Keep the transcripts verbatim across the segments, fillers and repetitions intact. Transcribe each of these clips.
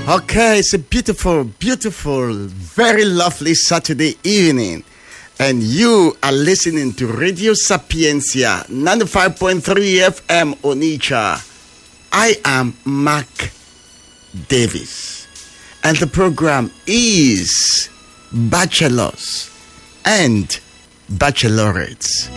Okay, it's a beautiful, beautiful, very lovely Saturday evening. And you are listening to Radio Sapiencia, ninety-five point three F M Onitsha. I am Mark Davis. And the program is Bachelors and Bachelorettes.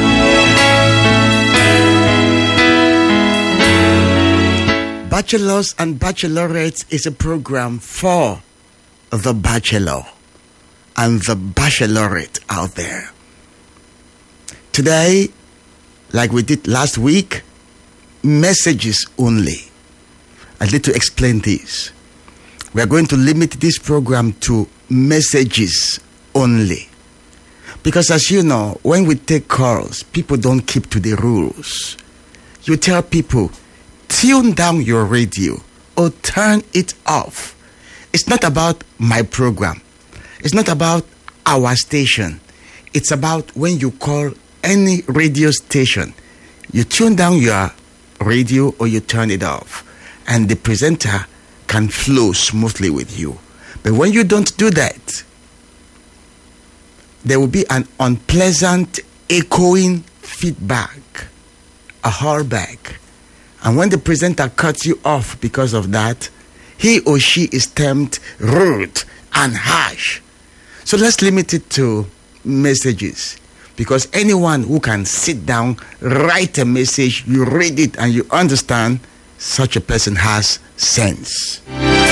Bachelors and Bachelorettes is a program for the bachelor and the bachelorette out there. Today, like we did last week, messages only. I need to explain this. We are going to limit this program to messages only. Because as you know, when we take calls, people don't keep to the rules. You tell people, tune down your radio or turn it off. It's not about my program. It's not about our station. It's about when you call any radio station, you tune down your radio or you turn it off, and the presenter can flow smoothly with you. But when you don't do that, there will be an unpleasant echoing feedback, a hallback. And when the presenter cuts you off because of that, he or she is termed rude and harsh. So let's limit it to messages. Because anyone who can sit down, write a message, you read it and you understand, such a person has sense.